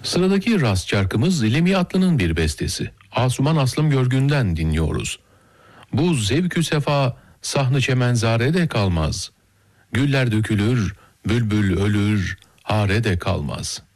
Sıradaki rast şarkımız Zilimi Atlı'nın bir bestesi. Asuman Aslım Görgün'den dinliyoruz. Bu zevkü sefa sahn-ı çemenzarede kalmaz. Güller dökülür, bülbül ölür, harede kalmaz.